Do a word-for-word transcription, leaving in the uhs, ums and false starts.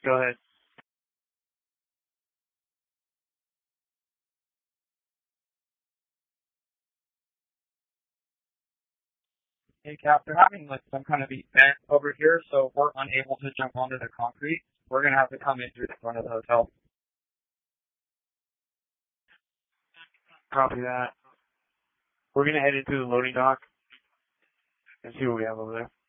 Go ahead. Hey, Cap, they're having like some kind of event over here, so we're unable to jump onto the concrete. We're gonna have to come in through the front of the hotel. Copy that. We're gonna head into the loading dock and see what we have over there.